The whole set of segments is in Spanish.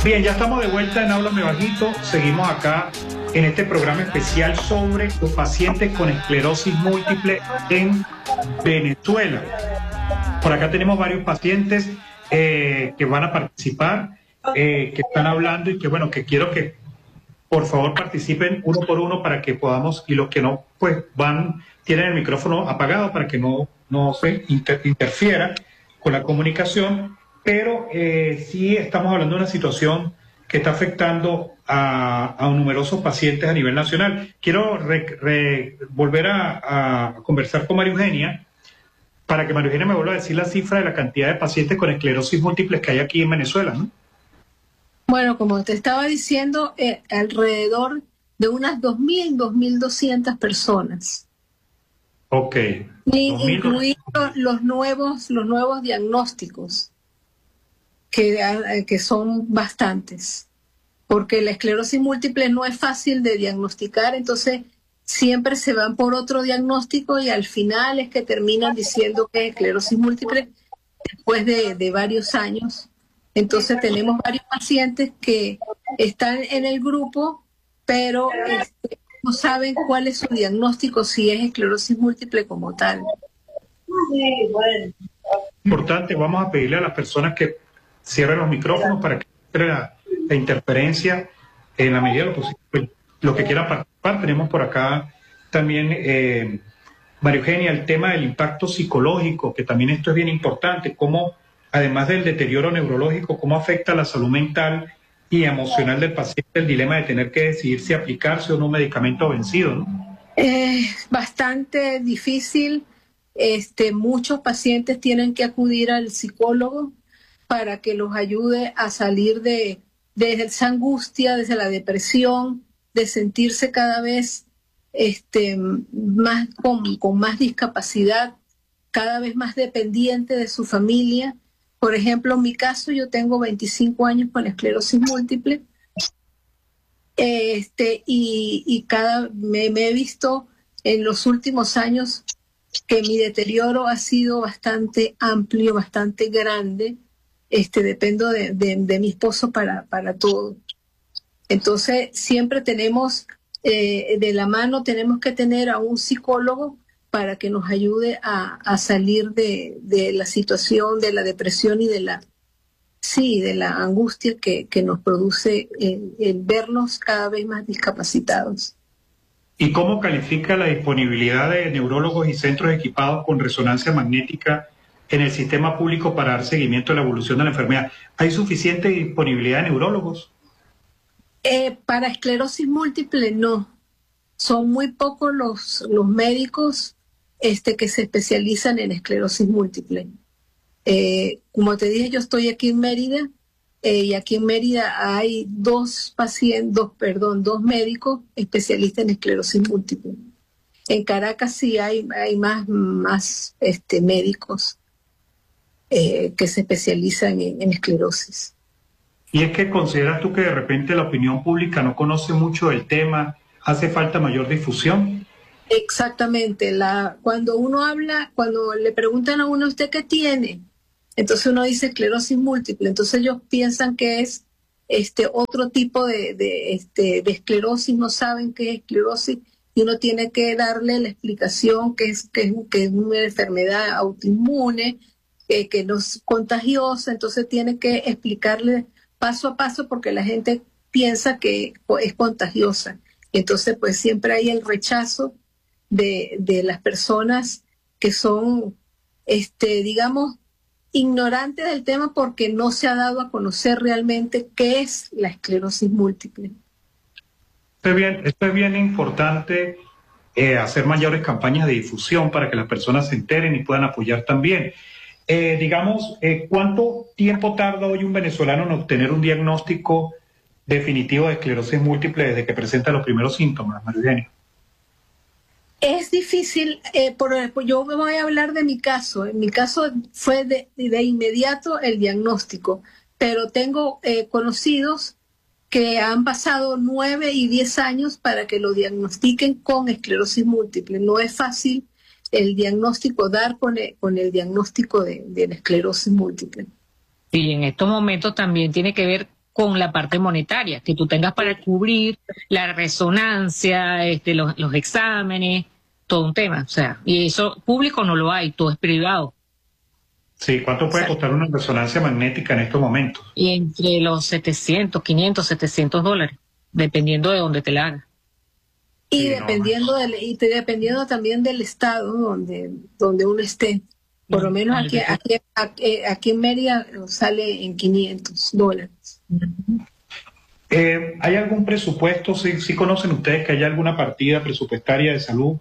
Bien, ya estamos de vuelta en Háblame Bajito. Seguimos acá en este programa especial sobre los pacientes con esclerosis múltiple en Venezuela. Por acá tenemos varios pacientes que van a participar, que están hablando y que, bueno, que quiero que por favor participen uno por uno para que podamos, y los que no, pues tienen el micrófono apagado para que no se interfiera con la comunicación. Pero sí estamos hablando de una situación que está afectando a numerosos pacientes a nivel nacional. Quiero volver a conversar con María Eugenia para que María Eugenia me vuelva a decir la cifra de la cantidad de pacientes con esclerosis múltiple que hay aquí en Venezuela, ¿no? Bueno, como te estaba diciendo, alrededor de unas 2.000, 2.200 personas. Ok. Incluidos los nuevos diagnósticos, que son bastantes, porque la esclerosis múltiple no es fácil de diagnosticar, entonces siempre se van por otro diagnóstico y al final es que terminan diciendo que es esclerosis múltiple después de varios años. Entonces tenemos varios pacientes que están en el grupo, pero no saben cuál es su diagnóstico, si es esclerosis múltiple como tal. Importante, vamos a pedirle a las personas que cierren los micrófonos para que entre la interferencia en la medida de lo posible. Los que quieran participar, tenemos por acá también, María Eugenia, el tema del impacto psicológico, que también esto es bien importante, cómo, además del deterioro neurológico, cómo afecta la salud mental y emocional del paciente el dilema de tener que decidir si aplicarse o no un medicamento vencido, ¿no? Bastante difícil. Muchos pacientes tienen que acudir al psicólogo para que los ayude a salir de esa angustia, desde la depresión, de sentirse cada vez más con más discapacidad, cada vez más dependiente de su familia. Por ejemplo, en mi caso, yo tengo 25 años con esclerosis múltiple, me he visto en los últimos años que mi deterioro ha sido bastante amplio, bastante grande. Dependo de mi esposo para todo. Entonces, siempre tenemos, de la mano tenemos que tener a un psicólogo para que nos ayude a salir de la situación, de la depresión y de la angustia que nos produce el vernos cada vez más discapacitados. ¿Y cómo califica la disponibilidad de neurólogos y centros equipados con resonancia magnética en el sistema público para dar seguimiento a la evolución de la enfermedad? ¿Hay suficiente disponibilidad de neurólogos? Para esclerosis múltiple no. Son muy pocos los médicos que se especializan en esclerosis múltiple. Como te dije, yo estoy aquí en Mérida, y aquí en Mérida hay dos médicos especialistas en esclerosis múltiple. En Caracas sí hay más médicos que se especializan en esclerosis. ¿Y es que consideras tú que de repente la opinión pública no conoce mucho del tema, hace falta mayor difusión? Exactamente. Cuando uno habla, cuando le preguntan a uno, ¿usted qué tiene? Entonces uno dice esclerosis múltiple. Entonces ellos piensan que es otro tipo de esclerosis, no saben qué es esclerosis y uno tiene que darle la explicación que es una enfermedad autoinmune, que no es contagiosa. Entonces tiene que explicarle paso a paso porque la gente piensa que es contagiosa. Entonces pues siempre hay el rechazo de las personas que son, digamos, ignorantes del tema porque no se ha dado a conocer realmente qué es la esclerosis múltiple. Esto es bien importante, hacer mayores campañas de difusión para que las personas se enteren y puedan apoyar también. ¿Cuánto tiempo tarda hoy un venezolano en obtener un diagnóstico definitivo de esclerosis múltiple desde que presenta los primeros síntomas, María Eugenia? Es difícil, yo me voy a hablar de mi caso. En mi caso fue de inmediato el diagnóstico, pero tengo conocidos que han pasado 9 y 10 años para que lo diagnostiquen con esclerosis múltiple. No es fácil el diagnóstico, dar con el diagnóstico de la esclerosis múltiple. Y en estos momentos también tiene que ver con la parte monetaria, que tú tengas para cubrir la resonancia, los exámenes, todo un tema. O sea, y eso público no lo hay, todo es privado. Sí, ¿cuánto puede costar una resonancia magnética en estos momentos? Y entre los 700, 500, 700 dólares, dependiendo de dónde te la hagas. Y Sí, dependiendo dependiendo también del estado donde uno esté. Por lo menos aquí en Mérida sale en 500 dólares. ¿Hay algún presupuesto, si conocen ustedes que haya alguna partida presupuestaria de salud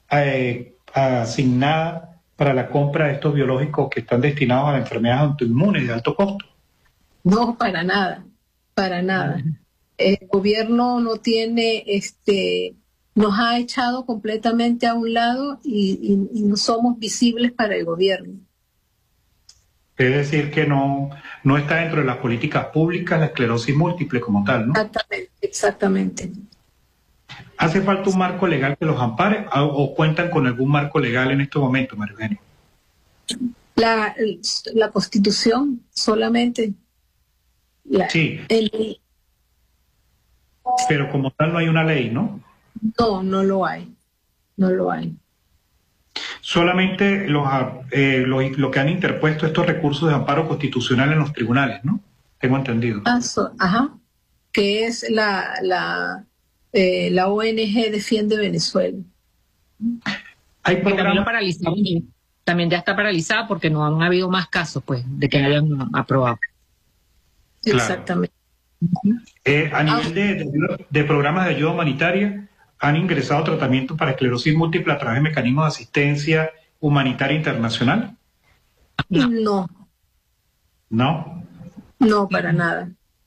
asignada para la compra de estos biológicos que están destinados a enfermedades autoinmunes de alto costo? No, para nada, para nada. El gobierno no tiene, nos ha echado completamente a un lado y no somos visibles para el gobierno. Es decir, que no está dentro de las políticas públicas la esclerosis múltiple como tal, ¿no? Exactamente. ¿Hace falta un marco legal que los ampare o cuentan con algún marco legal en estos momentos, María Eugenia? La Constitución solamente. Sí, pero como tal no hay una ley, ¿no? No, no lo hay. No lo hay. Solamente lo que han interpuesto estos recursos de amparo constitucional en los tribunales, ¿no? Tengo entendido. Ajá. Que es la ONG Defiende Venezuela. Hay También programas... lo paralizaron, también ya está paralizada porque no han habido más casos, pues, de que hayan aprobado. Claro. Exactamente. A nivel de programas de ayuda humanitaria, ¿han ingresado tratamientos para esclerosis múltiple a través de mecanismos de asistencia humanitaria internacional? No. ¿No? No, para nada.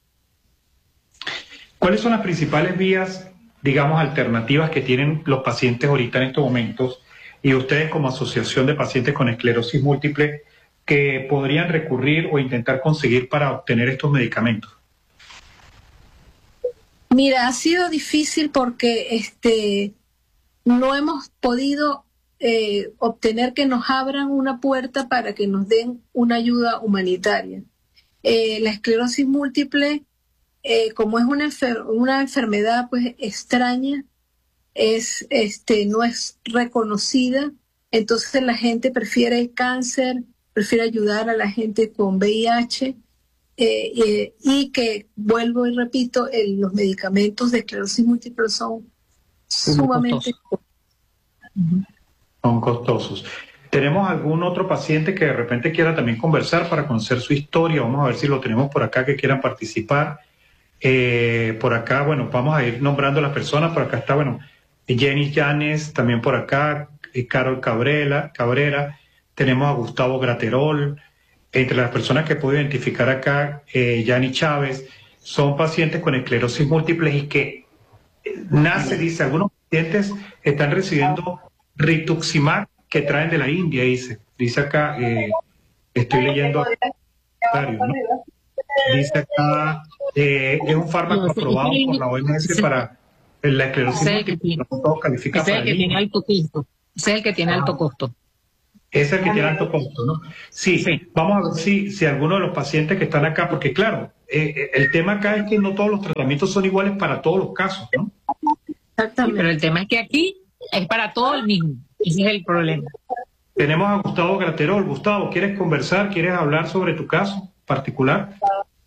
¿Cuáles son las principales vías, digamos, alternativas que tienen los pacientes ahorita en estos momentos y ustedes como asociación de pacientes con esclerosis múltiple que podrían recurrir o intentar conseguir para obtener estos medicamentos? Mira, ha sido difícil porque no hemos podido obtener que nos abran una puerta para que nos den una ayuda humanitaria. La esclerosis múltiple, como es una enfermedad pues extraña, no es reconocida, entonces la gente prefiere el cáncer, prefiere ayudar a la gente con VIH. Y que, vuelvo y repito, los medicamentos de esclerosis múltiple son sumamente costosos. Son costosos. ¿Tenemos algún otro paciente que de repente quiera también conversar para conocer su historia? Vamos a ver si lo tenemos por acá que quieran participar. Por acá, bueno, vamos a ir nombrando a las personas. Por acá está, bueno, Jenny Llanes, también por acá, Carol Cabrera, tenemos a Gustavo Graterol. Entre las personas que puedo identificar acá, Yani Chávez, son pacientes con esclerosis múltiple y que dice, algunos pacientes están recibiendo rituximab que traen de la India, dice acá, estoy leyendo ¿no? Dice acá, es un fármaco aprobado por la OMS para la esclerosis múltiple, no califica para el que tiene alto costo. Ese es el que tiene alto costo. Es el que tiene alto costo, ¿no? Sí, vamos a ver si alguno de los pacientes que están acá, porque claro, el tema acá es que no todos los tratamientos son iguales para todos los casos, ¿no? Exactamente. Pero el tema es que aquí es para todo el mismo. Ese es el problema. Tenemos a Gustavo Graterol. Gustavo, ¿quieres conversar? ¿Quieres hablar sobre tu caso particular?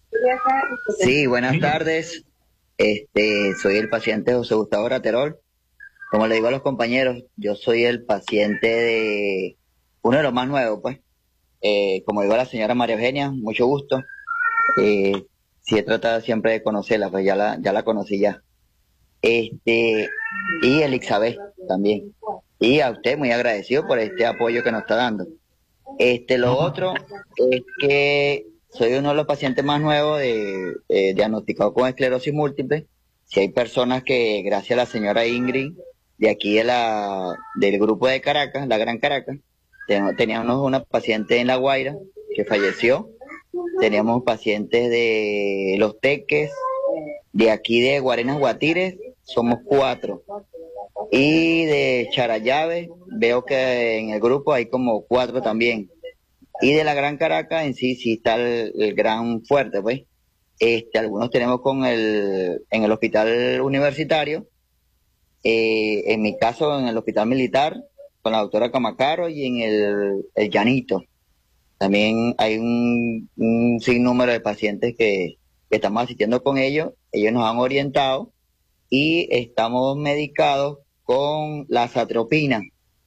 Sí, buenas tardes. Soy el paciente José Gustavo Graterol. Como le digo a los compañeros, yo soy el paciente de uno de los más nuevos, pues. Como digo a la señora María Eugenia, mucho gusto. Sí he tratado siempre de conocerla, pues ya la conocí ya. Y Elizabeth también. Y a usted muy agradecido por este apoyo que nos está dando. Lo otro es que soy uno de los pacientes más nuevos diagnosticados con esclerosis múltiple. Si hay personas que, gracias a la señora Ingrid, de aquí del grupo de Caracas, la Gran Caracas, teníamos una paciente en La Guaira que falleció, teníamos pacientes de Los Teques, de aquí de Guarenas Guatires, somos 4, y de Charallave, veo que en el grupo hay como 4 también, y de la Gran Caracas en sí está el Gran Fuerte, pues, algunos tenemos en el hospital universitario, en mi caso en el hospital militar, con la doctora Camacaro y en el Llanito. También hay un sinnúmero de pacientes que estamos asistiendo con ellos. Ellos nos han orientado y estamos medicados con la zatropina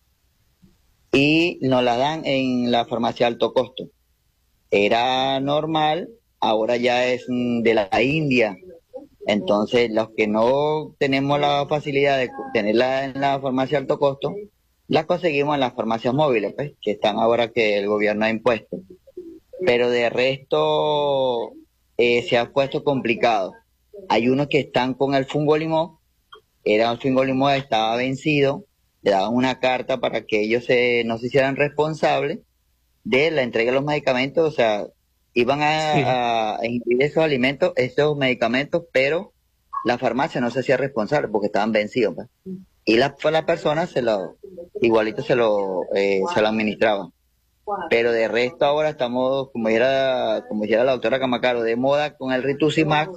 y nos la dan en la farmacia alto costo. Era normal, ahora ya es de la India. Entonces, los que no tenemos la facilidad de tenerla en la farmacia alto costo, la conseguimos en las farmacias móviles, pues, que están ahora que el gobierno ha impuesto. Pero de resto se ha puesto complicado. Hay unos que están con el fungolimod, el fungolimod estaba vencido, le daban una carta para que ellos no se hicieran responsables de la entrega de los medicamentos, o sea, iban a incluir esos alimentos, esos medicamentos, pero la farmacia no se hacía responsable porque estaban vencidos, pues. Y la persona igualito se lo administraba. Pero de resto ahora estamos, como dijera la doctora Camacaro, de moda con el Rituximab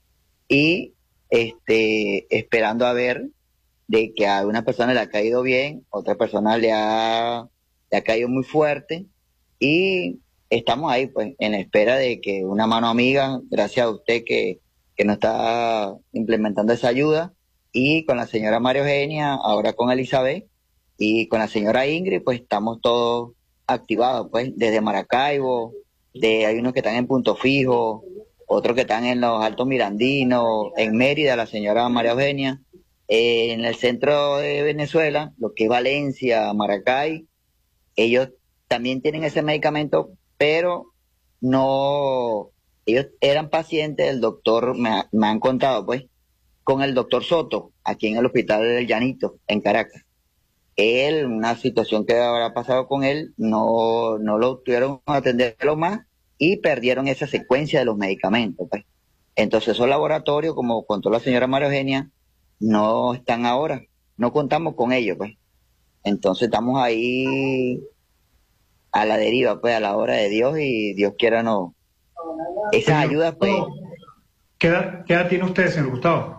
y esperando a ver de que a una persona le ha caído bien, otra persona le ha caído muy fuerte y estamos ahí pues en la espera de que una mano amiga, gracias a usted que nos está implementando esa ayuda, y con la señora María Eugenia, ahora con Elizabeth, y con la señora Ingrid, pues estamos todos activados, pues, desde Maracaibo, hay unos que están en Punto Fijo, otros que están en los Altos Mirandinos, en Mérida, la señora María Eugenia, en el centro de Venezuela, lo que es Valencia, Maracay, ellos también tienen ese medicamento, pero no, ellos eran pacientes del doctor, me han contado, pues, con el doctor Soto, aquí en el hospital del Llanito, en Caracas. Él, una situación que habrá pasado con él, no lo tuvieron a atenderlo más y perdieron esa secuencia de los medicamentos, pues. Entonces esos laboratorios, como contó la señora María Eugenia, no están ahora, no contamos con ellos, pues. Entonces estamos ahí a la deriva, pues, a la hora de Dios, y Dios quiera no. Esas ayudas, pues. ¿Qué edad tiene usted, señor Gustavo?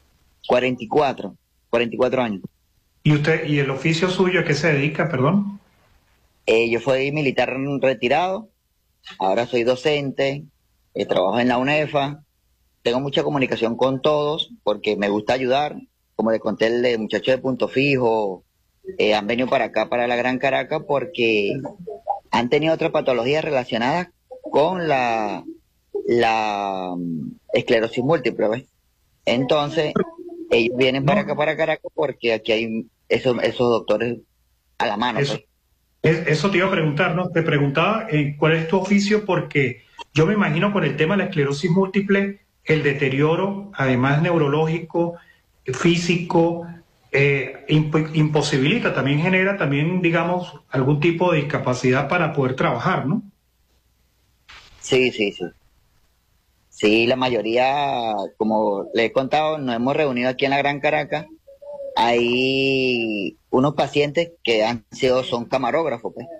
44 años. ¿Y usted, y el oficio suyo a qué se dedica, perdón? Yo fui militar retirado, ahora soy docente, trabajo en la UNEFA, tengo mucha comunicación con todos porque me gusta ayudar, como le conté el muchacho de Punto Fijo, han venido para acá, para la Gran Caracas, porque han tenido otras patologías relacionadas con la esclerosis múltiple, ¿ves? Entonces, ellos vienen para acá, para Caracas, porque aquí hay esos doctores a la mano. Eso, pues. eso te iba a preguntar, ¿no? Te preguntaba cuál es tu oficio, porque yo me imagino con el tema de la esclerosis múltiple, el deterioro, además neurológico, físico, imposibilita, también genera digamos, algún tipo de discapacidad para poder trabajar, ¿no? Sí. Sí, la mayoría, como le he contado, nos hemos reunido aquí en la Gran Caracas. Hay unos pacientes que son camarógrafos, pues.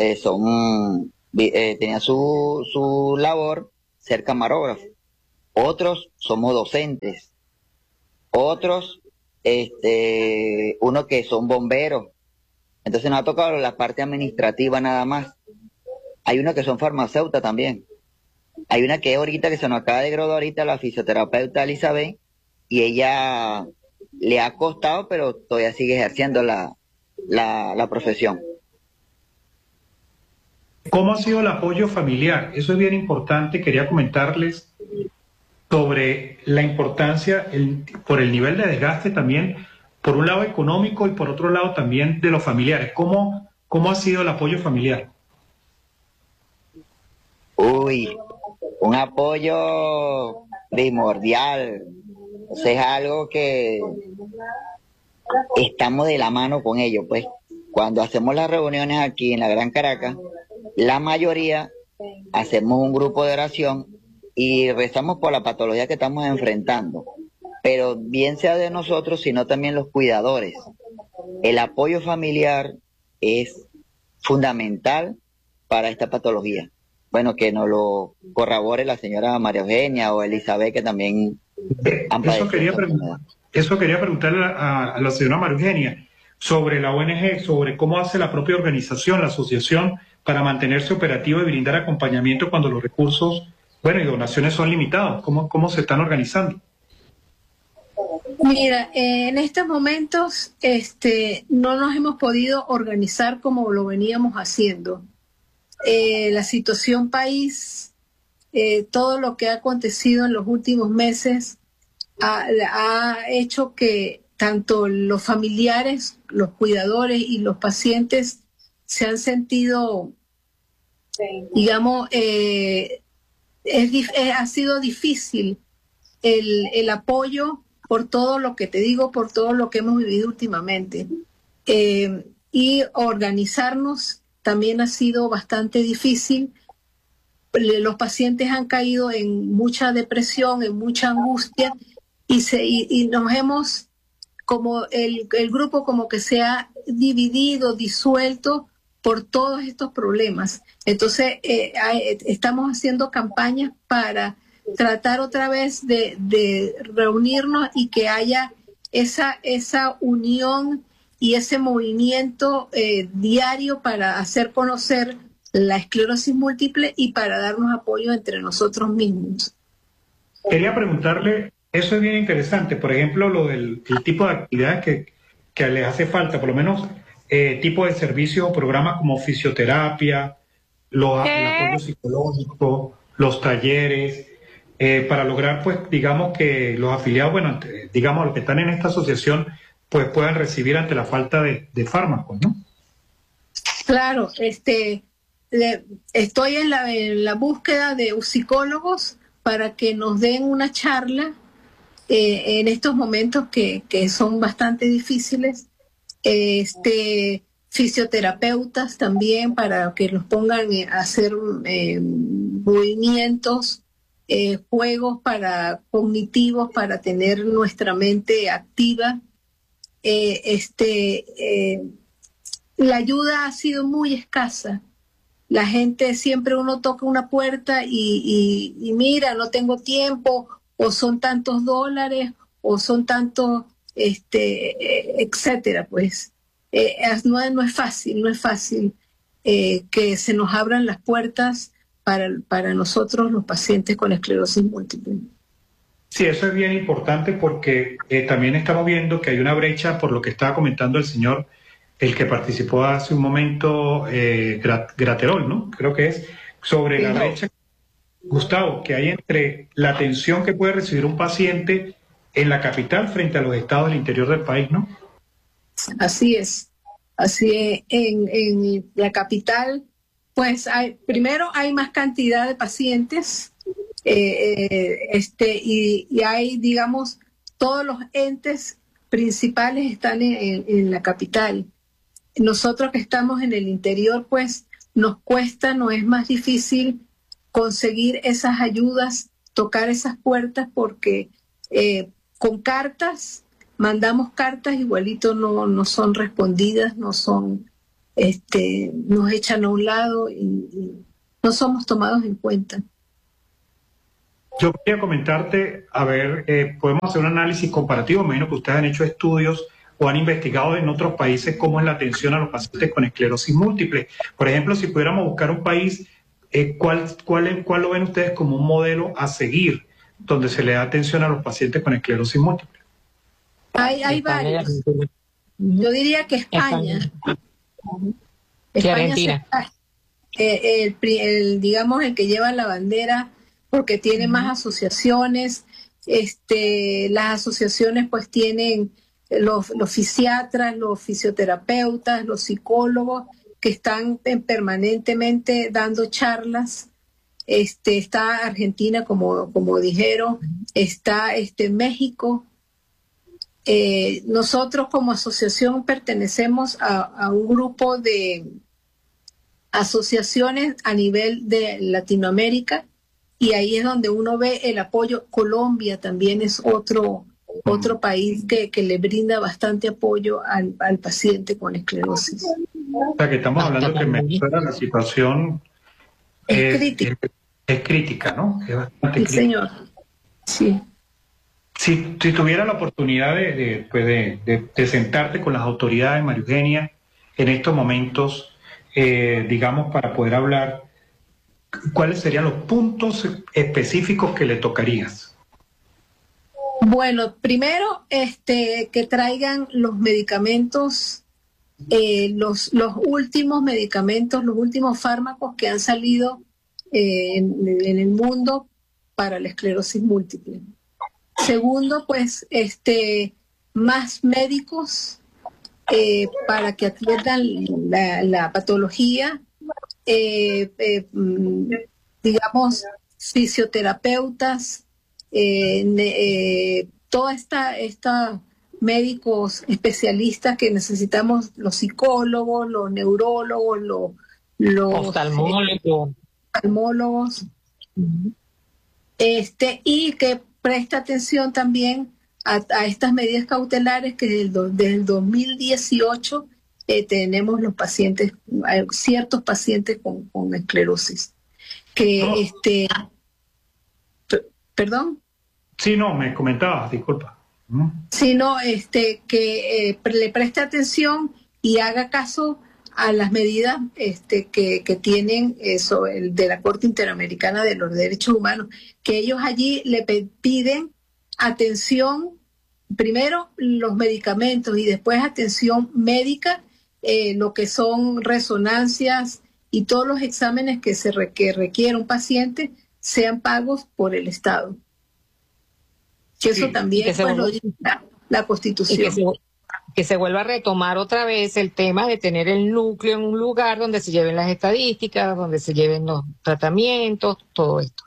Tenían su labor ser camarógrafos. Otros somos docentes. Otros, unos que son bomberos. Entonces nos ha tocado la parte administrativa nada más. Hay unos que son farmacéuticas también. Hay una que ahorita que se nos acaba de graduar ahorita, la fisioterapeuta Elizabeth, y ella le ha costado, pero todavía sigue ejerciendo la profesión. ¿Cómo ha sido el apoyo familiar? Eso es bien importante. Quería comentarles sobre la importancia por el nivel de desgaste también, por un lado económico y por otro lado también de los familiares. ¿Cómo ha sido el apoyo familiar? Uy, un apoyo primordial. O sea, es algo que estamos de la mano con ellos, pues. Cuando hacemos las reuniones aquí en la Gran Caracas, la mayoría hacemos un grupo de oración y rezamos por la patología que estamos enfrentando. Pero bien sea de nosotros, sino también los cuidadores. El apoyo familiar es fundamental para esta patología. bueno, que nos lo corrobore la señora María Eugenia o Elizabeth, que también han Eso padecido quería, esta enfermedad. eso quería preguntarle a la señora María Eugenia sobre la ONG, sobre cómo hace la propia organización, la asociación, para mantenerse operativa y brindar acompañamiento cuando los recursos, bueno, y donaciones son limitados. ¿Cómo se están organizando? Mira, en estos momentos no nos hemos podido organizar como lo veníamos haciendo. La situación país, todo lo que ha acontecido en los últimos meses ha hecho que tanto los familiares, los cuidadores y los pacientes se han sentido, digamos, ha sido difícil el apoyo por todo lo que te digo, por todo lo que hemos vivido últimamente. Y organizarnos también ha sido bastante difícil. Los pacientes han caído en mucha depresión, en mucha angustia, y nos hemos, como el grupo como que se ha dividido, disuelto por todos estos problemas. Entonces, estamos haciendo campañas para tratar otra vez de reunirnos y que haya esa unión y ese movimiento diario para hacer conocer la esclerosis múltiple y para darnos apoyo entre nosotros mismos. Quería preguntarle, eso es bien interesante, por ejemplo, lo del el tipo de actividades que les hace falta, por lo menos tipo de servicios o programas como fisioterapia, el apoyo psicológico, los talleres, para lograr, pues, digamos que los afiliados, bueno, digamos, los que están en esta asociación, pues puedan recibir ante la falta de fármacos, ¿no? Claro, estoy en la búsqueda de psicólogos para que nos den una charla en estos momentos que son bastante difíciles. Fisioterapeutas también para que los pongan a hacer movimientos, juegos cognitivos para tener nuestra mente activa. La ayuda ha sido muy escasa. La gente, siempre uno toca una puerta y mira, no tengo tiempo, o son tantos dólares, o son tantos, etcétera, pues. No es fácil que se nos abran las puertas para nosotros los pacientes con esclerosis múltiple. Sí, eso es bien importante porque también estamos viendo que hay una brecha, por lo que estaba comentando el señor, el que participó hace un momento, Graterol, ¿no? Creo que es sobre la brecha, Gustavo, que hay entre la atención que puede recibir un paciente en la capital frente a los estados del interior del país, ¿no? Así es. En la capital, pues primero hay más cantidad de pacientes, y hay, digamos, todos los entes principales están en la capital. Nosotros que estamos en el interior, pues nos cuesta, no es más difícil conseguir esas ayudas, tocar esas puertas, porque con cartas, mandamos cartas, igualito no son respondidas, nos echan a un lado y no somos tomados en cuenta. Yo quería comentarte, a ver, podemos hacer un análisis comparativo, menos que ustedes han hecho estudios o han investigado en otros países cómo es la atención a los pacientes con esclerosis múltiple. Por ejemplo, si pudiéramos buscar un país, ¿cuál lo ven ustedes como un modelo a seguir donde se le da atención a los pacientes con esclerosis múltiple? Hay varios. Yo diría que España. Argentina. Digamos, el que lleva la bandera, porque tiene más asociaciones. Las asociaciones pues tienen los fisiatras, los fisioterapeutas, los psicólogos que están permanentemente dando charlas. Está Argentina, como dijeron, está México. Nosotros como asociación pertenecemos a un grupo de asociaciones a nivel de Latinoamérica, y ahí es donde uno ve el apoyo. Colombia también es otro país que le brinda bastante apoyo al paciente con esclerosis. O sea, que estamos hablando que en Venezuela la situación Es crítica. Es crítica, ¿no? Es bastante Sí, crítica. señor. Sí. Si tuviera la oportunidad de sentarte con las autoridades, María Eugenia, en estos momentos, digamos, para poder hablar, ¿cuáles serían los puntos específicos que le tocarías? Bueno, primero, que traigan los medicamentos, los últimos medicamentos, los últimos fármacos que han salido en el mundo para la esclerosis múltiple. Segundo, pues, más médicos para que atiendan la patología, digamos, fisioterapeutas, toda esta médicos especialistas que necesitamos, los psicólogos, los neurólogos, los oftalmólogos, y que presta atención también a estas medidas cautelares que desde el 2018 tenemos los pacientes, ciertos pacientes con esclerosis. Que ¿Perdón? Sí, no, me comentabas, disculpa. Sino que le preste atención y haga caso a las medidas que tienen eso, el de la Corte Interamericana de los Derechos Humanos, que ellos allí le piden atención, primero los medicamentos y después atención médica, lo que son resonancias y todos los exámenes que requiere un paciente sean pagos por el Estado. Que eso también pues, lo dice la Constitución. Que se vuelva a retomar otra vez el tema de tener el núcleo en un lugar donde se lleven las estadísticas, donde se lleven los tratamientos, todo esto.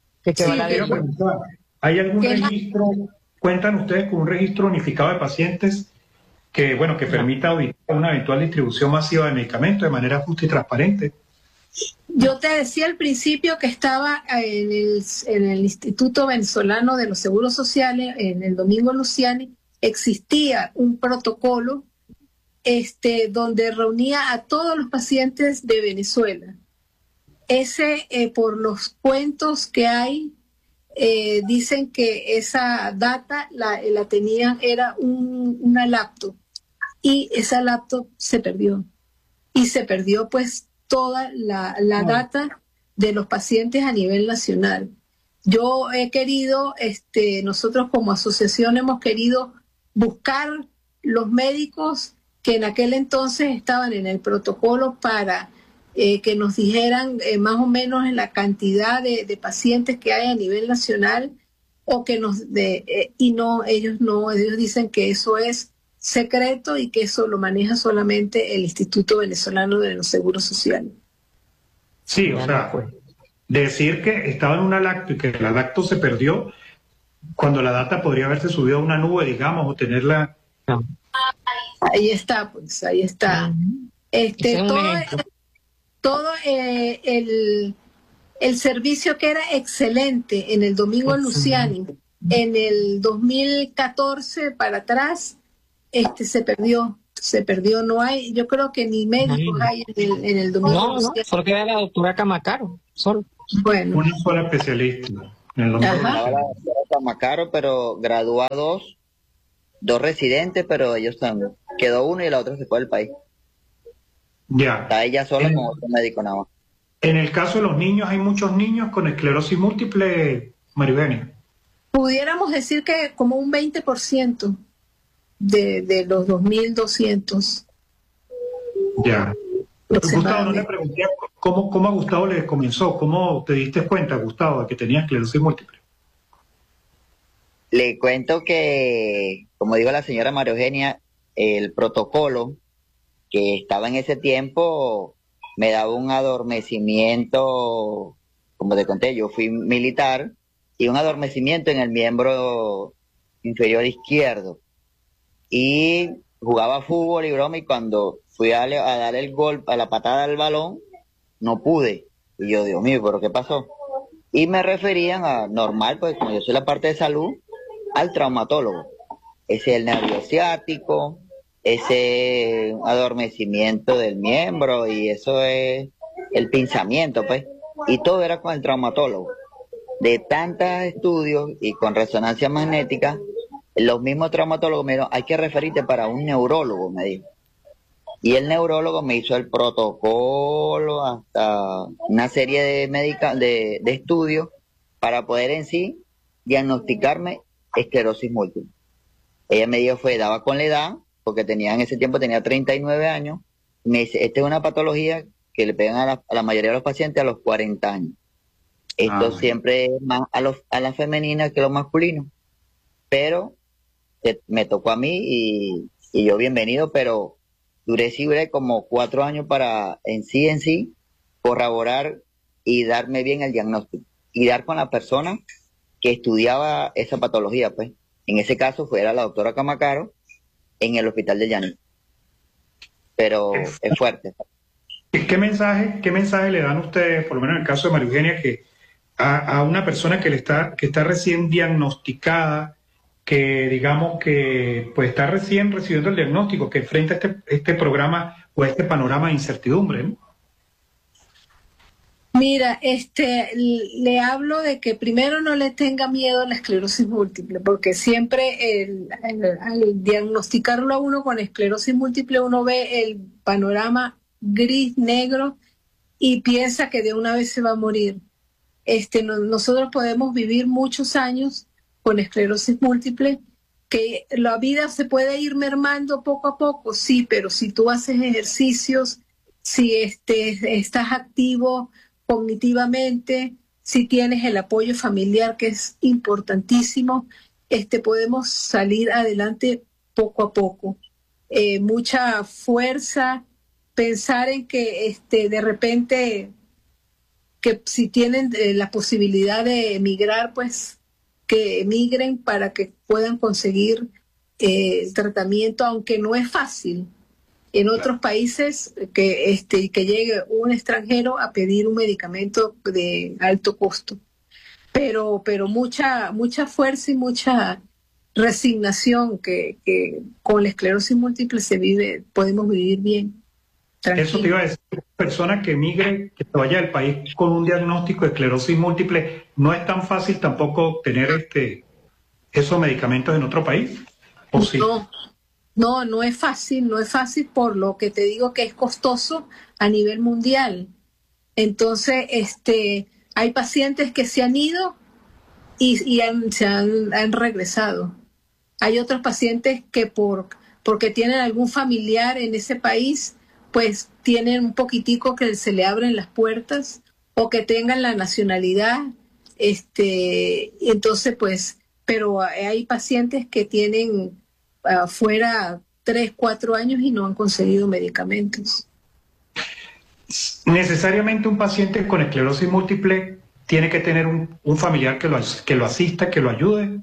¿Hay algún registro? ¿Cuentan ustedes con un registro unificado de pacientes que permita auditar una eventual distribución masiva de medicamentos de manera justa y transparente? Yo te decía al principio que estaba en el Instituto Venezolano de los Seguros Sociales, en el Domingo Luciani, existía un protocolo donde reunía a todos los pacientes de Venezuela. Por los cuentos que hay, dicen que esa data la tenían, era una laptop, y esa laptop se perdió. Y se perdió pues toda la data de los pacientes a nivel nacional. Yo he querido, nosotros como asociación hemos querido buscar los médicos que en aquel entonces estaban en el protocolo para que nos dijeran más o menos en la cantidad de pacientes que hay a nivel nacional, o que ellos dicen que eso es secreto y que eso lo maneja solamente el Instituto Venezolano de los Seguros Sociales. Sí, o sea, decir que estaba en una lacto y que la lacto se perdió, cuando la data podría haberse subido a una nube, digamos, o tenerla... Ahí está, pues, ahí está. Todo el servicio que era excelente en el Domingo Luciani, en el 2014 para atrás, se perdió, no hay, yo creo que ni médicos hay en el Domingo Luciani. No, solo queda la doctora Camacaro, solo. Bueno. Una sola especialista en el Domingo Luciani. La doctora Camacaro, pero graduó a dos residentes, pero ellos están, quedó uno y la otra se fue del país. Ya. Está ella sola con otro médico nada más. En el caso de los niños, ¿hay muchos niños con esclerosis múltiple, María Eugenia? Pudiéramos decir que como un 20% de los 2.200. Ya. Gustavo, no le pregunté cómo a Gustavo le comenzó, cómo te diste cuenta, Gustavo, de que tenía esclerosis múltiple. Le cuento que, como dijo la señora María Eugenia, el protocolo que estaba en ese tiempo me daba un adormecimiento, como te conté, yo fui militar, y un adormecimiento en el miembro inferior izquierdo. Y jugaba fútbol y broma, y cuando fui a dar el golpe, a la patada al balón, no pude. Y yo, Dios mío, ¿pero qué pasó? Y me referían a normal, pues como yo soy la parte de salud, al traumatólogo. Ese es el nervio ciático, ese adormecimiento del miembro, y eso es el pinzamiento, pues. y todo era con el traumatólogo. De tantos estudios y con resonancia magnética, los mismos traumatólogos me dijeron, hay que referirte para un neurólogo, me dijo. Y el neurólogo me hizo el protocolo, hasta una serie de estudios para poder en sí diagnosticarme esclerosis múltiple. Ella me dijo, daba con la edad, porque en ese tiempo tenía 39 años, y me dice, esta es una patología que le pegan a la mayoría de los pacientes a los 40 años. Esto siempre es más a la femenina que a lo masculino. Pero me tocó a mí y yo bienvenido, pero duré como 4 años para en sí corroborar y darme bien el diagnóstico y dar con la persona que estudiaba esa patología, pues. En ese caso era la doctora Camacaro en el hospital de Llanes. Pero es fuerte. ¿Qué mensaje le dan ustedes, por lo menos en el caso de María Eugenia, que a una persona que está recién diagnosticada, que digamos que pues está recién recibiendo el diagnóstico, que enfrenta este programa o este panorama de incertidumbre, ¿no? Mira, le hablo de que primero no le tenga miedo a la esclerosis múltiple, porque siempre al diagnosticarlo a uno con esclerosis múltiple uno ve el panorama gris, negro y piensa que de una vez se va a morir. Nosotros podemos vivir muchos años con esclerosis múltiple, que la vida se puede ir mermando poco a poco, sí, pero si tú haces ejercicios, si estás activo cognitivamente, si tienes el apoyo familiar, que es importantísimo, podemos salir adelante poco a poco. Mucha fuerza, pensar en que de repente, que si tienen la posibilidad de emigrar, pues que emigren para que puedan conseguir el tratamiento, aunque no es fácil. En otros países que llegue un extranjero a pedir un medicamento de alto costo, pero mucha fuerza y mucha resignación que con la esclerosis múltiple podemos vivir bien. Tranquilo. Eso te iba a decir, persona que emigre, que se vaya del país con un diagnóstico de esclerosis múltiple, no es tan fácil tampoco obtener esos medicamentos en otro país, ¿o sí? No es fácil por lo que te digo que es costoso a nivel mundial. Entonces, hay pacientes que se han ido y se han regresado. Hay otros pacientes que porque tienen algún familiar en ese país, pues tienen un poquitico que se le abren las puertas o que tengan la nacionalidad. Entonces, pues, pero hay pacientes que tienen fuera 3, 4 años y no han conseguido medicamentos. Necesariamente un paciente con esclerosis múltiple tiene que tener un familiar que lo asista, que lo ayude.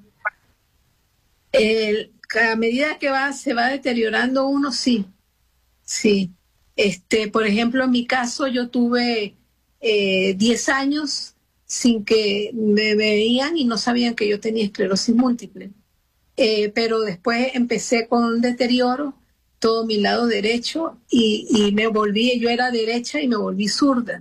A medida que se va deteriorando uno, sí. Por ejemplo, en mi caso yo tuve 10 años sin que me veían y no sabían que yo tenía esclerosis múltiple. Pero después empecé con un deterioro, todo mi lado derecho, y yo era derecha y me volví zurda.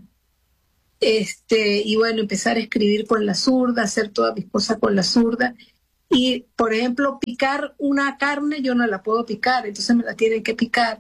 Y bueno, empezar a escribir con la zurda, hacer todas mis cosas con la zurda. Y, por ejemplo, picar una carne, yo no la puedo picar, entonces me la tienen que picar.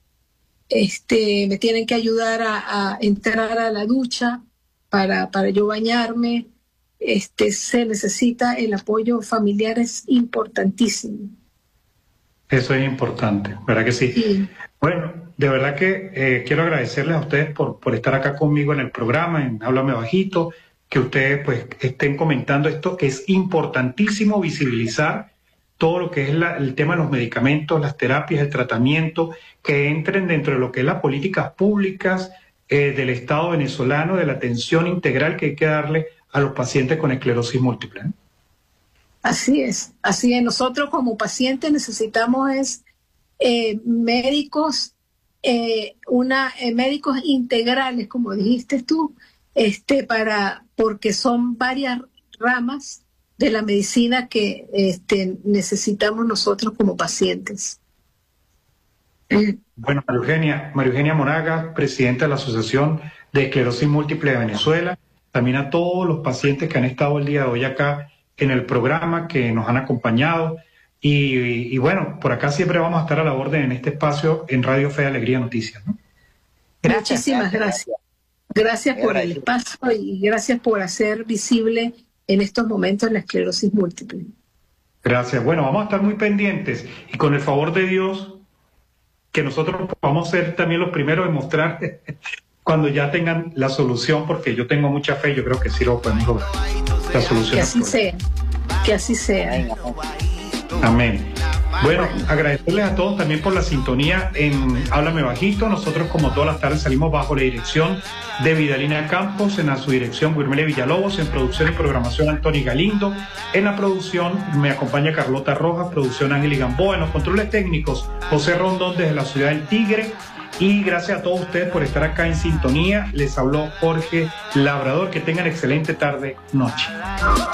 Me tienen que ayudar a entrar a la ducha para yo bañarme. Se necesita el apoyo familiar, es importantísimo. Eso es importante, ¿verdad que sí? Sí. Bueno, de verdad que quiero agradecerles a ustedes por estar acá conmigo en el programa, en Háblame Bajito, que ustedes pues estén comentando esto, que es importantísimo visibilizar todo lo que es el tema de los medicamentos, las terapias, el tratamiento, que entren dentro de lo que es las políticas públicas del Estado venezolano, de la atención integral que hay que darle a los pacientes con esclerosis múltiple. Así es. Nosotros como pacientes necesitamos médicos, médicos integrales, como dijiste tú, porque son varias ramas de la medicina que necesitamos nosotros como pacientes. Bueno, María Eugenia Moraga, presidenta de la Asociación de Esclerosis Múltiple de Venezuela, también a todos los pacientes que han estado el día de hoy acá en el programa, que nos han acompañado. Y bueno, por acá siempre vamos a estar a la orden en este espacio en Radio Fe, Alegría, Noticias, ¿no? Muchísimas gracias. Gracias por el espacio y gracias por hacer visible en estos momentos la esclerosis múltiple. Gracias. Bueno, vamos a estar muy pendientes y con el favor de Dios, que nosotros vamos a ser también los primeros en mostrar cuando ya tengan la solución, porque yo tengo mucha fe, yo creo que sí lo podemos lograr. La solución. Que así sea. Que así sea. Amén. Bueno, agradecerles a todos también por la sintonía en Háblame Bajito. Nosotros, como todas las tardes, salimos bajo la dirección de Vidalina Campos, en su dirección Wilmelia Villalobos, en producción y programación Antonio Galindo, en la producción me acompaña Carlota Rojas, producción Ángel y Gamboa, en los controles técnicos José Rondón desde la ciudad del Tigre. Y gracias a todos ustedes por estar acá en sintonía. Les habló Jorge Labrador. Que tengan excelente tarde, noche.